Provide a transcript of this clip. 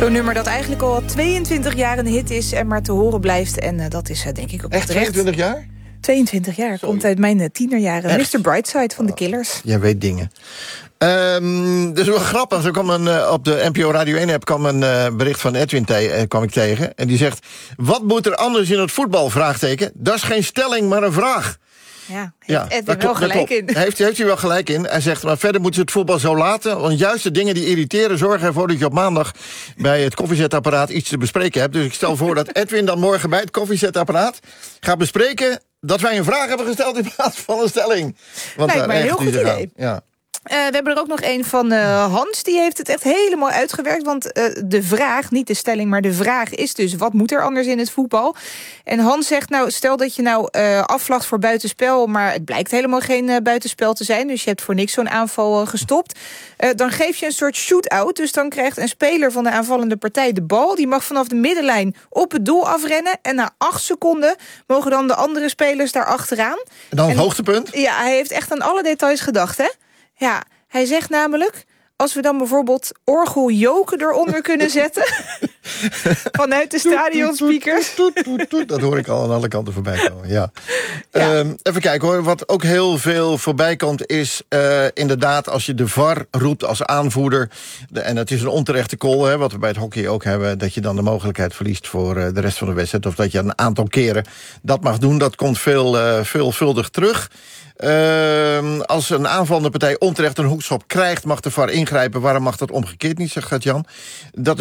Zo'n nummer dat eigenlijk al 22 jaar een hit is en maar te horen blijft. En dat is denk ik ook echt terecht. 22 jaar? 22 jaar, komt uit mijn tienerjaren. Echt? Mr. Brightside van de Killers. Jij weet dingen. Dus wel grappig. Er kwam op de NPO Radio 1-app kwam een bericht van Edwin kwam ik tegen. En die zegt, wat moet er anders in het voetbal? Vraagteken. Dat is geen stelling, maar een vraag. Ja, Edwin wel gelijk in. Heeft hij wel gelijk in. Hij zegt, maar verder moeten ze het voetbal zo laten. Want juist de dingen die irriteren zorgen ervoor dat je op maandag bij het koffiezetapparaat iets te bespreken hebt. Dus ik stel voor dat Edwin dan morgen bij het koffiezetapparaat gaat bespreken dat wij een vraag hebben gesteld in plaats van een stelling. Want lijkt mij een heel goed idee. Ja. We hebben er ook nog een van Hans. Die heeft het echt helemaal uitgewerkt. Want de vraag, niet de stelling, maar de vraag is dus, wat moet er anders in het voetbal? En Hans zegt, nou, stel dat je afvlacht voor buitenspel, maar het blijkt helemaal geen buitenspel te zijn. Dus je hebt voor niks zo'n aanval gestopt. Dan geef je een soort shoot-out. Dus dan krijgt een speler van de aanvallende partij de bal. Die mag vanaf de middenlijn op het doel afrennen. En na 8 seconden mogen dan de andere spelers daar achteraan. En dan het hoogtepunt? Ja, hij heeft echt aan alle details gedacht, hè? Ja, hij zegt namelijk, als we dan bijvoorbeeld orgeljoken eronder kunnen zetten vanuit de stadionspeakers. Dat hoor ik al aan alle kanten voorbij komen, ja. Even kijken hoor, wat ook heel veel voorbij komt is inderdaad als je de VAR roept als aanvoerder. En het is een onterechte call, hè, wat we bij het hockey ook hebben, dat je dan de mogelijkheid verliest voor de rest van de wedstrijd. Of dat je een aantal keren dat mag doen, dat komt veelvuldig terug. Als een aanvallende partij onterecht een hoekschop krijgt, mag de VAR ingrijpen. Waarom mag dat omgekeerd niet, zegt Gert-Jan? Dat